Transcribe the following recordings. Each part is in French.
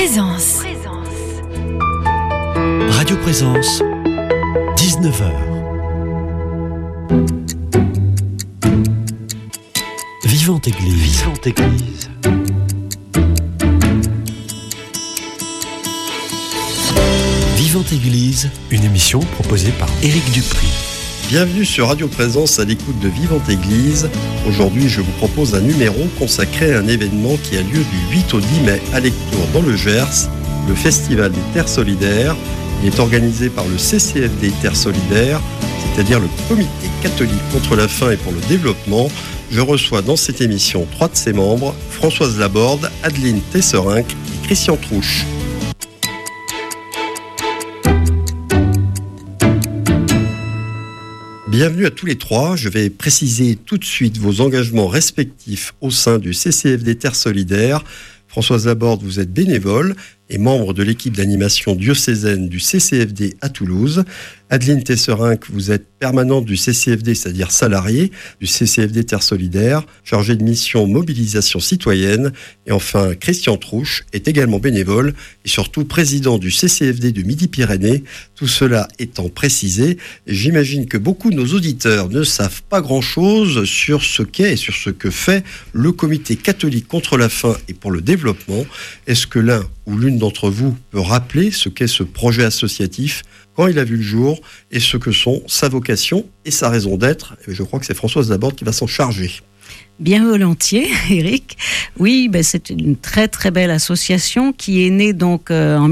Présence. Radio Présence, 19h. Vivante Église. Vivante Église. Vivante Église, une émission proposée par Éric Dupri. Bienvenue sur Radio Présence à l'écoute de Vivante Église. Aujourd'hui, je vous propose un numéro consacré à un événement qui a lieu du 8 au 10 mai à Lectoure dans le Gers, le Festival des Terres Solidaires. Il est organisé par le CCFD Terres Solidaires, c'est-à-dire le Comité catholique contre la faim et pour le développement. Je reçois dans cette émission 3 de ses membres, Françoise Laborde, Adeline Tesserenc et Christian Trouche. Bienvenue à tous les trois. Je vais préciser tout de suite vos engagements respectifs au sein du CCFD Terres Solidaires. Françoise Laborde, vous êtes bénévole et membre de l'équipe d'animation diocésaine du CCFD à Toulouse. Adeline Tesserenc, vous êtes permanente du CCFD, c'est-à-dire salariée du CCFD Terres Solidaires, chargée de mission mobilisation citoyenne. Et enfin, Christian Trouche est également bénévole et surtout président du CCFD de Midi-Pyrénées. Tout cela étant précisé, j'imagine que beaucoup de nos auditeurs ne savent pas grand-chose sur ce qu'est et sur ce que fait le Comité catholique contre la faim et pour le développement. Est-ce que l'un ou l'une d'entre vous peut rappeler ce qu'est ce projet associatif, quand il a vu le jour, et ce que sont sa vocation et sa raison d'être? Je crois que c'est Françoise Laborde qui va s'en charger. Bien volontiers, Éric. Oui, c'est une très très belle association qui est née donc en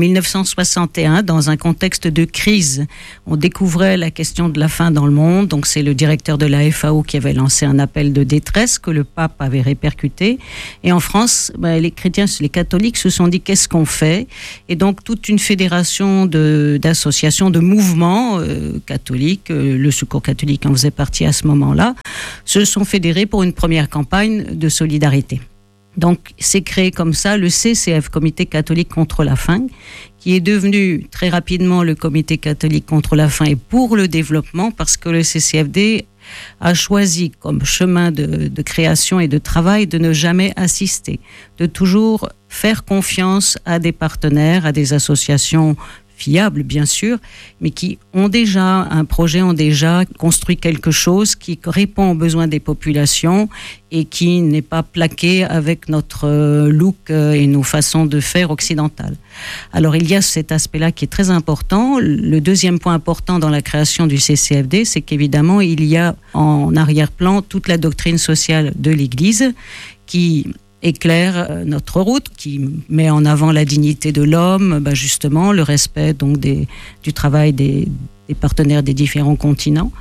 1961 dans un contexte de crise. On découvrait la question de la faim dans le monde, donc c'est le directeur de la FAO qui avait lancé un appel de détresse que le pape avait répercuté. Et en France, les chrétiens, les catholiques se sont dit qu'est-ce qu'on fait? Et donc toute une fédération d'associations, de mouvements catholiques, le Secours catholique en faisait partie à ce moment-là, se sont fédérés pour une première campagne de solidarité. Donc, c'est créé comme ça le CCF, Comité catholique contre la faim, qui est devenu très rapidement le Comité catholique contre la faim et pour le développement, parce que le CCFD a choisi comme chemin de création et de travail de ne jamais assister, de toujours faire confiance à des partenaires, à des associations fiables bien sûr, mais qui ont déjà un projet, ont déjà construit quelque chose qui répond aux besoins des populations et qui n'est pas plaqué avec notre look et nos façons de faire occidentales. Alors il y a cet aspect-là qui est très important. Le deuxième point important dans la création du CCFD, c'est qu'évidemment il y a en arrière-plan toute la doctrine sociale de l'Église qui éclaire notre route, qui met en avant la dignité de l'homme, justement, le respect donc du travail des partenaires des différents continents.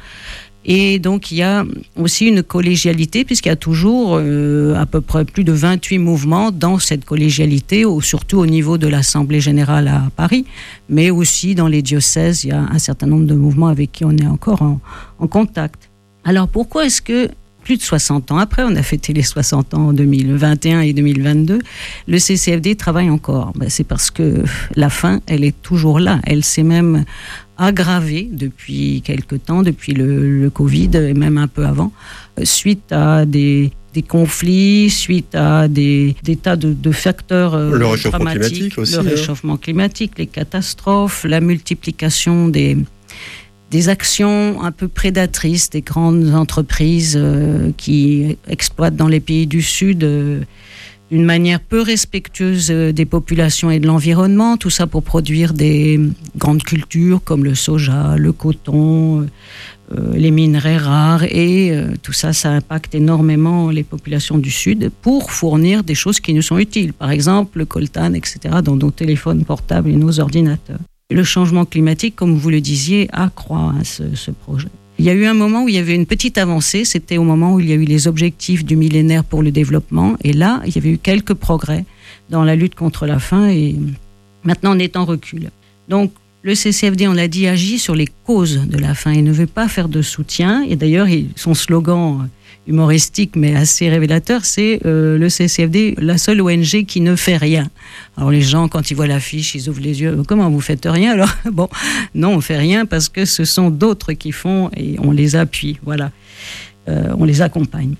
Et donc, il y a aussi une collégialité, puisqu'il y a toujours à peu près plus de 28 mouvements dans cette collégialité, surtout au niveau de l'Assemblée générale à Paris, mais aussi dans les diocèses, il y a un certain nombre de mouvements avec qui on est encore en contact. Alors, pourquoi est-ce que plus de 60 ans après, on a fêté les 60 ans en 2021 et 2022, le CCFD travaille encore. C'est parce que la faim, elle est toujours là. Elle s'est même aggravée depuis quelque temps, depuis le Covid et même un peu avant, suite à des conflits, suite à des tas de facteurs le réchauffement dramatiques, climatique aussi, le réchauffement climatique, les catastrophes, la multiplication des actions un peu prédatrices des grandes entreprises qui exploitent dans les pays du Sud d'une manière peu respectueuse des populations et de l'environnement, tout ça pour produire des grandes cultures comme le soja, le coton, les minerais rares et tout ça, ça impacte énormément les populations du Sud pour fournir des choses qui nous sont utiles, par exemple le coltan, etc., dans nos téléphones portables et nos ordinateurs. Le changement climatique, comme vous le disiez, accroît ce projet. Il y a eu un moment où il y avait une petite avancée, c'était au moment où il y a eu les objectifs du millénaire pour le développement, et là, il y avait eu quelques progrès dans la lutte contre la faim, et maintenant on est en recul. Donc, le CCFD, on l'a dit, agit sur les causes de la faim et ne veut pas faire de soutien, et d'ailleurs, son slogan humoristique mais assez révélateur, c'est le CCFD, la seule ONG qui ne fait rien. Alors les gens, quand ils voient l'affiche, ils ouvrent les yeux. Comment vous faites rien? Alors bon, non, on fait rien parce que ce sont d'autres qui font et on les appuie, voilà, on les accompagne.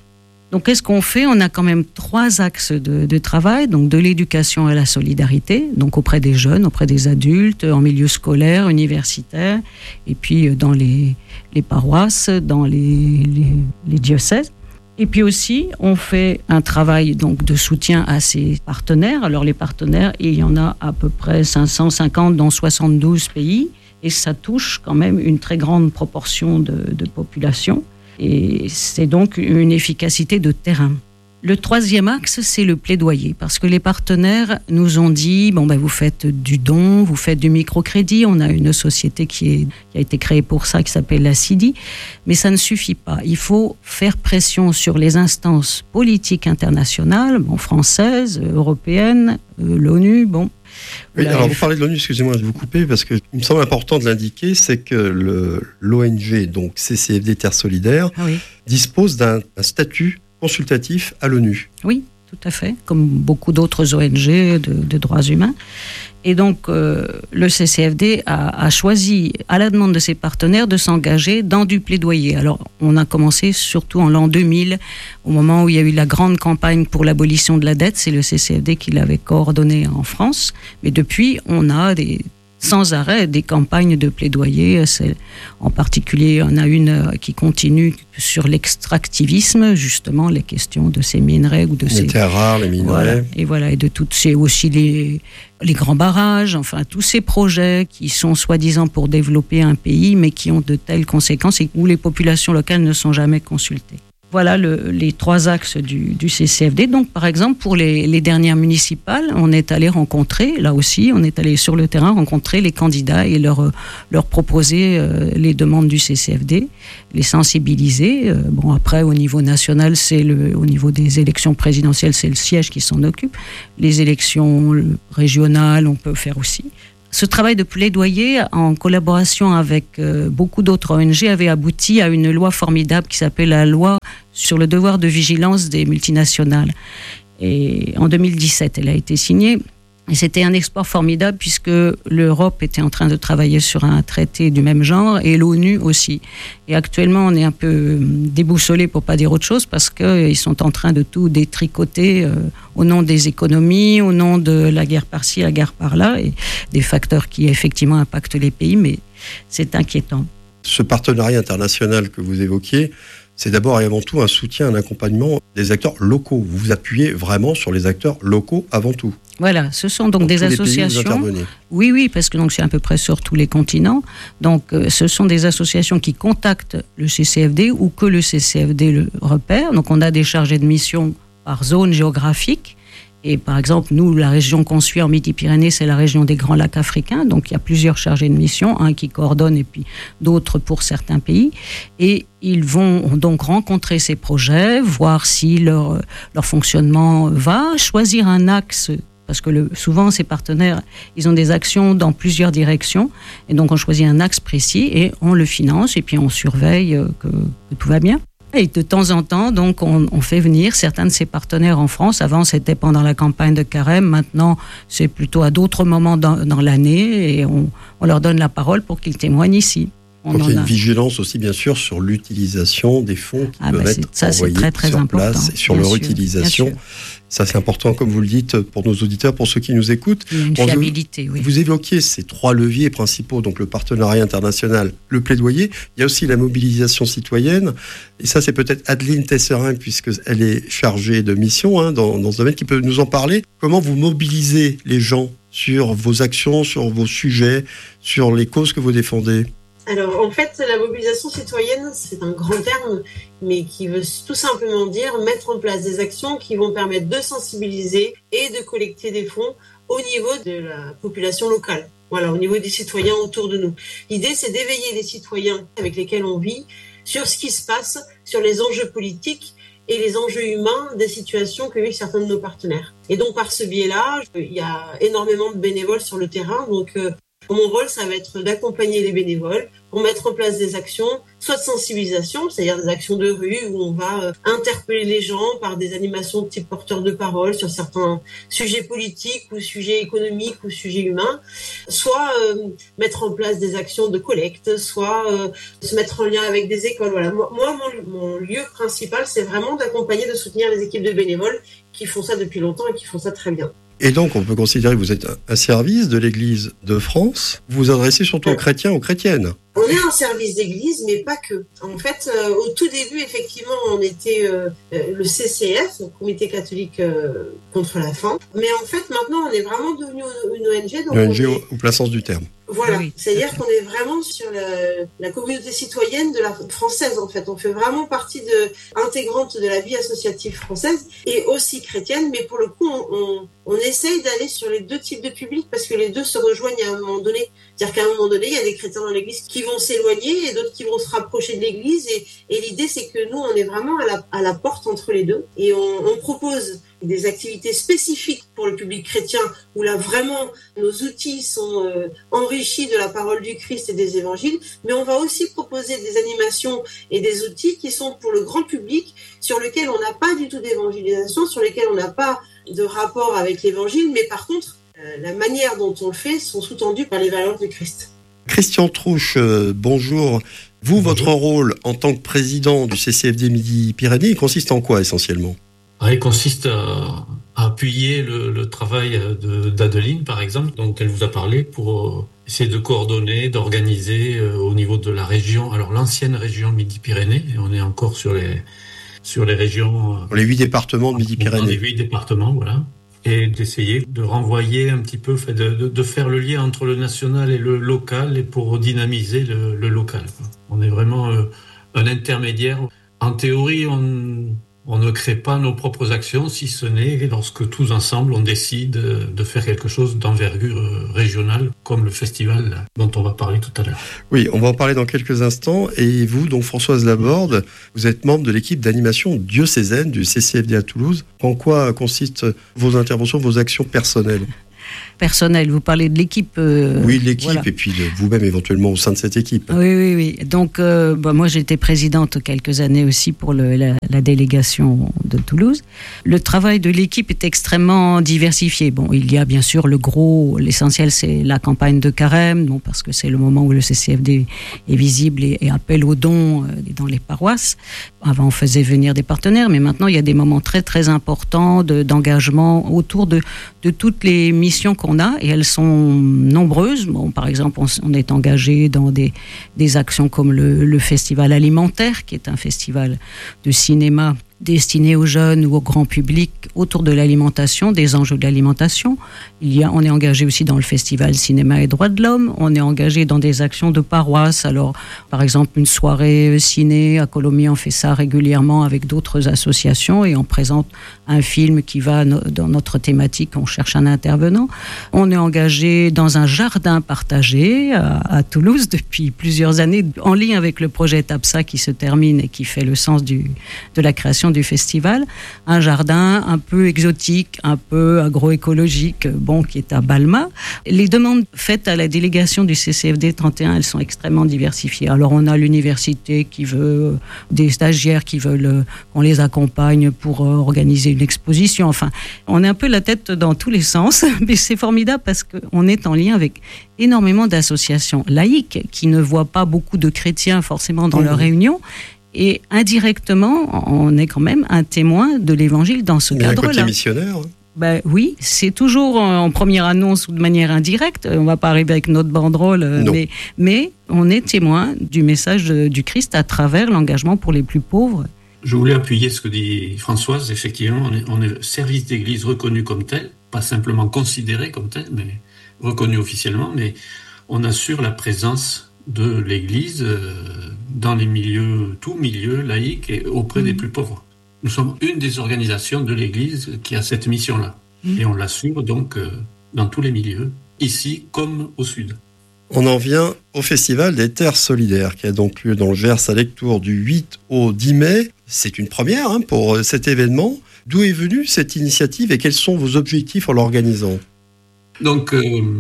Donc, qu'est-ce qu'on fait ? On a quand même 3 axes de travail, donc de l'éducation à la solidarité, donc auprès des jeunes, auprès des adultes, en milieu scolaire, universitaire, et puis dans les paroisses, dans les diocèses. Et puis aussi, on fait un travail donc de soutien à ces partenaires. Alors les partenaires, il y en a à peu près 550 dans 72 pays, et ça touche quand même une très grande proportion de population. Et c'est donc une efficacité de terrain. Le 3e axe, c'est le plaidoyer, parce que les partenaires nous ont dit, vous faites du don, vous faites du microcrédit, on a une société qui a été créée pour ça, qui s'appelle la CIDI, mais ça ne suffit pas. Il faut faire pression sur les instances politiques internationales, françaises, européennes, l'ONU, Oui, alors vous parlez de l'ONU, excusez-moi de vous couper, parce qu'il me semble important de l'indiquer, c'est que l'ONG, donc CCFD Terre Solidaire, dispose d'un statut consultatif à l'ONU. Oui, tout à fait, comme beaucoup d'autres ONG de droits humains. Et donc, le CCFD a choisi, à la demande de ses partenaires, de s'engager dans du plaidoyer. Alors, on a commencé surtout en l'an 2000, au moment où il y a eu la grande campagne pour l'abolition de la dette. C'est le CCFD qui l'avait coordonné en France. Mais depuis, on a sans arrêt des campagnes de plaidoyer. En particulier, on a une qui continue sur l'extractivisme, justement, les questions de ces minerais ou de ces terres rares, les minerais. Et de toutes ces aussi les grands barrages, enfin tous ces projets qui sont soi-disant pour développer un pays, mais qui ont de telles conséquences et où les populations locales ne sont jamais consultées. Voilà les 3 axes du CCFD. Donc, par exemple, pour les dernières municipales, on est allé rencontrer, là aussi, on est allé sur le terrain rencontrer les candidats et leur proposer les demandes du CCFD, les sensibiliser. Après, au niveau national, au niveau des élections présidentielles, c'est le siège qui s'en occupe. Les élections régionales, on peut faire aussi. Ce travail de plaidoyer, en collaboration avec beaucoup d'autres ONG, avait abouti à une loi formidable qui s'appelle la loi sur le devoir de vigilance des multinationales. Et en 2017, elle a été signée. Et c'était un exploit formidable puisque l'Europe était en train de travailler sur un traité du même genre et l'ONU aussi. Et actuellement, on est un peu déboussolé pour pas dire autre chose parce qu'ils sont en train de tout détricoter au nom des économies, au nom de la guerre par-ci, la guerre par-là et des facteurs qui effectivement impactent les pays, mais c'est inquiétant. Ce partenariat international que vous évoquiez, c'est d'abord et avant tout un soutien, un accompagnement des acteurs locaux. Vous vous appuyez vraiment sur les acteurs locaux avant tout. Voilà, ce sont donc des associations. Oui, parce que donc c'est à peu près sur tous les continents. Donc ce sont des associations qui contactent le CCFD ou que le CCFD le repère. Donc on a des chargés de mission par zone géographique. Et par exemple, nous, la région qu'on suit en Midi-Pyrénées, c'est la région des Grands Lacs africains. Donc, il y a plusieurs chargés de mission, un qui coordonne et puis d'autres pour certains pays. Et ils vont donc rencontrer ces projets, voir si leur fonctionnement va, choisir un axe, parce que souvent, ces partenaires, ils ont des actions dans plusieurs directions. Et donc, on choisit un axe précis et on le finance et puis on surveille que tout va bien. Et de temps en temps, donc, on fait venir certains de ces partenaires en France. Avant, c'était pendant la campagne de Carême. Maintenant, c'est plutôt à d'autres moments dans l'année. Et on leur donne la parole pour qu'ils témoignent ici. Donc, il y a une vigilance aussi, bien sûr, sur l'utilisation des fonds qui peuvent être envoyés très sur important, place et sur leur utilisation. Ça, c'est important, comme vous le dites, pour nos auditeurs, pour ceux qui nous écoutent. Il y a une fiabilité, oui. Vous évoquiez ces 3 leviers principaux, donc le partenariat international, le plaidoyer. Il y a aussi la mobilisation citoyenne. Et ça, c'est peut-être Adeline Tesserin, puisqu'elle est chargée de mission dans ce domaine, qui peut nous en parler. Comment vous mobilisez les gens sur vos actions, sur vos sujets, sur les causes que vous défendez ? Alors, en fait, la mobilisation citoyenne, c'est un grand terme, mais qui veut tout simplement dire mettre en place des actions qui vont permettre de sensibiliser et de collecter des fonds au niveau de la population locale. Voilà, au niveau des citoyens autour de nous. L'idée, c'est d'éveiller les citoyens avec lesquels on vit sur ce qui se passe, sur les enjeux politiques et les enjeux humains des situations que vivent certains de nos partenaires. Et donc, par ce biais-là, il y a énormément de bénévoles sur le terrain, donc mon rôle, ça va être d'accompagner les bénévoles pour mettre en place des actions, soit de sensibilisation, c'est-à-dire des actions de rue où on va interpeller les gens par des animations de type porteur de parole sur certains sujets politiques ou sujets économiques ou sujets humains, soit mettre en place des actions de collecte, soit se mettre en lien avec des écoles. Voilà. Moi, mon lieu principal, c'est vraiment d'accompagner, de soutenir les équipes de bénévoles qui font ça depuis longtemps et qui font ça très bien. Et donc, on peut considérer que vous êtes un service de l'Église de France. Vous vous adressez surtout aux chrétiens, aux chrétiennes. On est un service d'église, mais pas que. En fait, au tout début, effectivement, on était le CCF, le Comité catholique contre la faim. Mais en fait, maintenant, on est vraiment devenu une ONG. Donc Une ONG au plein sens du terme. Voilà, oui. C'est-à-dire qu'on est vraiment sur la communauté citoyenne de la française, en fait. On fait vraiment partie intégrante de la vie associative française et aussi chrétienne, mais pour le coup, on essaye d'aller sur les deux types de publics parce que les deux se rejoignent à un moment donné. C'est-à-dire qu'à un moment donné, il y a des chrétiens dans l'église qui vont s'éloigner et d'autres qui vont se rapprocher de l'église et l'idée, c'est que nous, on est vraiment à la porte entre les deux et on propose des activités spécifiques pour le public chrétien où là vraiment nos outils sont enrichis de la parole du Christ et des évangiles, mais on va aussi proposer des animations et des outils qui sont pour le grand public sur lesquels on n'a pas du tout d'évangélisation, sur lesquels on n'a pas de rapport avec l'évangile, mais par contre la manière dont on le fait sont sous-tendues par les valeurs du Christ. Christian Trouche, bonjour. Vous, votre rôle en tant que président du CCFD Midi-Pyrénées, il consiste en quoi essentiellement ? Il consiste à appuyer le travail d'Adeline, par exemple, dont elle vous a parlé, pour essayer de coordonner, d'organiser au niveau de la région, alors l'ancienne région Midi-Pyrénées, et on est encore sur les régions... Les 8 départements de Midi-Pyrénées. Les 8 départements, voilà. Et d'essayer de renvoyer un petit peu, de faire le lien entre le national et le local, et pour dynamiser le local. On est vraiment un intermédiaire. En théorie, on ne crée pas nos propres actions, si ce n'est lorsque tous ensemble on décide de faire quelque chose d'envergure régionale, comme le festival dont on va parler tout à l'heure. Oui, on va en parler dans quelques instants. Et vous, donc Françoise Laborde, vous êtes membre de l'équipe d'animation diocésaine du CCFD à Toulouse. En quoi consistent vos interventions, vos actions personnelles ? Personnel, vous parlez de l'équipe. Oui, de l'équipe, voilà. Et puis de vous-même éventuellement au sein de cette équipe. Oui. Donc, moi, j'étais présidente quelques années aussi pour la délégation de Toulouse. Le travail de l'équipe est extrêmement diversifié. Bon, il y a bien sûr l'essentiel, c'est la campagne de carême, bon, parce que c'est le moment où le CCFD est visible et appelle aux dons dans les paroisses. Avant, on faisait venir des partenaires, mais maintenant, il y a des moments très, très importants d'engagement autour de toutes les missions qu'on a, et elles sont nombreuses. Bon, par exemple, on est engagé dans des actions comme le festival alimentaire, qui est un festival de cinéma destiné aux jeunes ou au grand public autour de l'alimentation, des enjeux de l'alimentation. On est engagé aussi dans le festival Cinéma et Droits de l'Homme. On est engagé dans des actions de paroisse. Alors, par exemple, une soirée ciné à Colomiers, on fait ça régulièrement avec d'autres associations et on présente un film qui va dans notre thématique. On cherche un intervenant. On est engagé dans un jardin partagé à Toulouse depuis plusieurs années, en lien avec le projet TAPSA qui se termine et qui fait le sens de la création du festival. Un jardin un peu exotique, un peu agroécologique, qui est à Balma. Les demandes faites à la délégation du CCFD 31, elles sont extrêmement diversifiées. Alors on a l'université qui veut, des stagiaires qui veulent qu'on les accompagne pour organiser une exposition. Enfin, on est un peu la tête dans tous les sens, mais c'est formidable parce qu'on est en lien avec énormément d'associations laïques qui ne voient pas beaucoup de chrétiens forcément dans leurs réunions. Et indirectement, on est quand même un témoin de l'évangile dans ce cadre-là. Un côté missionnaire. Oui, c'est toujours en première annonce ou de manière indirecte. On ne va pas arriver avec notre banderole, mais on est témoin du message du Christ à travers l'engagement pour les plus pauvres. Je voulais appuyer ce que dit Françoise. Effectivement, on est service d'église reconnu comme tel, pas simplement considéré comme tel, mais reconnu officiellement, mais on assure la présence de l'Église dans les milieux, tout milieu laïque et auprès des plus pauvres. Nous sommes une des organisations de l'Église qui a cette mission-là. Et on l'assure donc dans tous les milieux, ici comme au sud. On en vient au Festival des Terres Solidaires qui a donc lieu dans le Gers à Lectoure du 8 au 10 mai. C'est une première pour cet événement. D'où est venue cette initiative et quels sont vos objectifs en l'organisant ? Donc,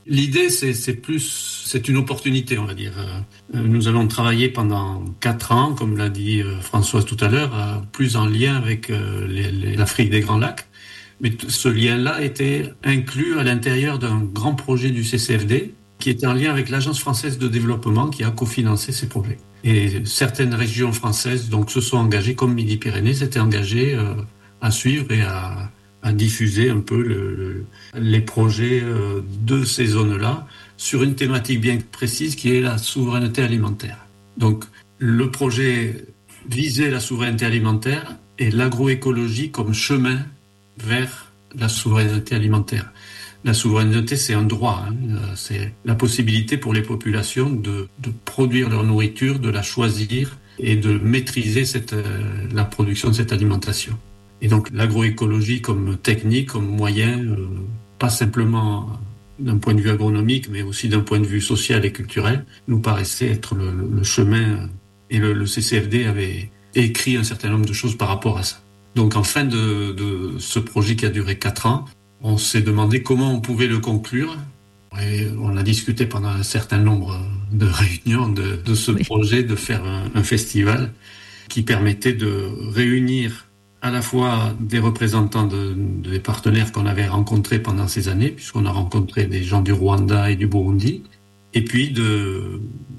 L'idée, c'est une opportunité, on va dire. Nous allons travailler pendant 4 ans, comme l'a dit Françoise tout à l'heure, plus en lien avec l'Afrique des Grands Lacs. Mais ce lien-là était inclus à l'intérieur d'un grand projet du CCFD, qui était en lien avec l'Agence française de développement qui a cofinancé ces projets. Et certaines régions françaises donc, se sont engagées, comme Midi-Pyrénées, s'étaient engagées à suivre et à diffuser un peu les projets de ces zones-là sur une thématique bien précise qui est la souveraineté alimentaire. Donc le projet visait la souveraineté alimentaire et l'agroécologie comme chemin vers la souveraineté alimentaire. La souveraineté, c'est un droit, c'est la possibilité pour les populations de produire leur nourriture, de la choisir et de maîtriser la production de cette alimentation. Et donc l'agroécologie comme technique, comme moyen, pas simplement d'un point de vue agronomique, mais aussi d'un point de vue social et culturel, nous paraissait être le chemin. Et le CCFD avait écrit un certain nombre de choses par rapport à ça. Donc en fin de ce projet qui a duré 4 ans, on s'est demandé comment on pouvait le conclure. Et on a discuté pendant un certain nombre de réunions de ce projet, de faire un festival qui permettait de réunir à la fois des représentants des partenaires qu'on avait rencontrés pendant ces années, puisqu'on a rencontré des gens du Rwanda et du Burundi, et puis de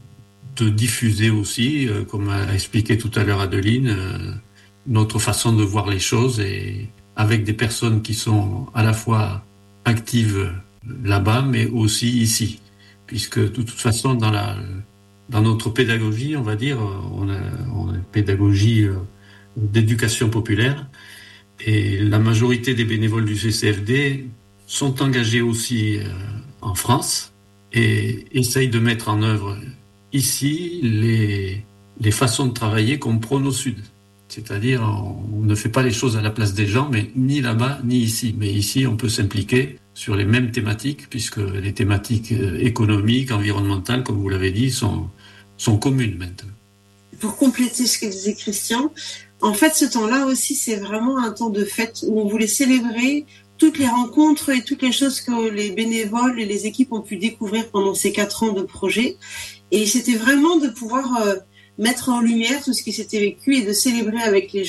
diffuser aussi, comme a expliqué tout à l'heure Adeline, notre façon de voir les choses, et avec des personnes qui sont à la fois actives là-bas, mais aussi ici, puisque de toute façon, dans notre pédagogie, on va dire, on a une pédagogie d'éducation populaire, et la majorité des bénévoles du CCFD sont engagés aussi en France et essayent de mettre en œuvre ici les façons de travailler qu'on prône au Sud. C'est-à-dire, on ne fait pas les choses à la place des gens, mais ni là-bas, ni ici. Mais ici, on peut s'impliquer sur les mêmes thématiques, puisque les thématiques économiques, environnementales, comme vous l'avez dit, sont communes maintenant. Pour compléter ce que disait Christian, en fait, ce temps-là aussi, c'est vraiment un temps de fête où on voulait célébrer toutes les rencontres et toutes les choses que les bénévoles et les équipes ont pu découvrir pendant ces 4 ans de projet. Et c'était vraiment de pouvoir mettre en lumière tout ce qui s'était vécu et de célébrer avec les